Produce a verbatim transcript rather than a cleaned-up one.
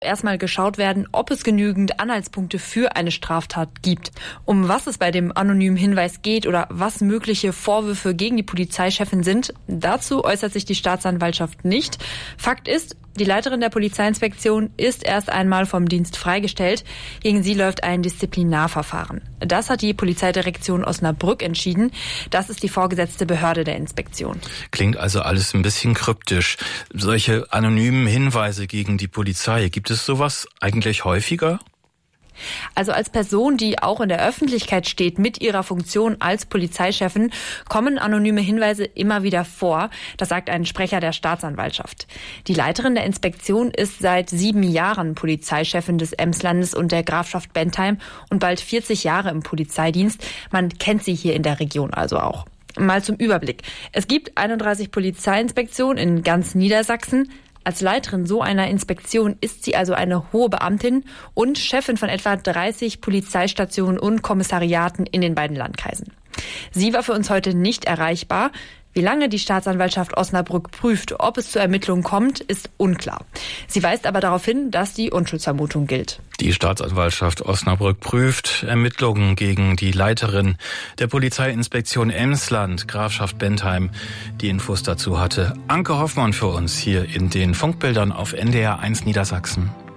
erstmal geschaut werden, ob es genügend Anhaltspunkte für eine Straftat gibt. Um was es bei dem anonymen Hinweis geht oder was mögliche Vorwürfe gegen die Polizeichefin sind, dazu äußert sich die Staatsanwaltschaft nicht. Fakt ist, die Leiterin der Polizeiinspektion ist erst einmal vom Dienst freigestellt. Gegen sie läuft ein Disziplinarverfahren. Das hat die Polizeidirektion Osnabrück entschieden. Das ist die vorgesetzte Behörde der Inspektion. Klingt also alles ein bisschen kryptisch. Solche anonymen Hinweise gegen die Polizei, gibt es sowas eigentlich häufiger? Also als Person, die auch in der Öffentlichkeit steht mit ihrer Funktion als Polizeichefin, kommen anonyme Hinweise immer wieder vor. Das sagt ein Sprecher der Staatsanwaltschaft. Die Leiterin der Inspektion ist seit sieben Jahren Polizeichefin des Emslandes und der Grafschaft Bentheim und bald vierzig Jahre im Polizeidienst. Man kennt sie hier in der Region also auch. Mal zum Überblick. Es gibt einunddreißig Polizeiinspektionen in ganz Niedersachsen. Als Leiterin so einer Inspektion ist sie also eine hohe Beamtin und Chefin von etwa dreißig Polizeistationen und Kommissariaten in den beiden Landkreisen. Sie war für uns heute nicht erreichbar. Wie lange die Staatsanwaltschaft Osnabrück prüft, ob es zu Ermittlungen kommt, ist unklar. Sie weist aber darauf hin, dass die Unschuldsvermutung gilt. Die Staatsanwaltschaft Osnabrück prüft Ermittlungen gegen die Leiterin der Polizeiinspektion Emsland, Grafschaft Bentheim. Die Infos dazu hatte Anke Hoffmann für uns hier in den Funkbildern auf N D R eins Niedersachsen.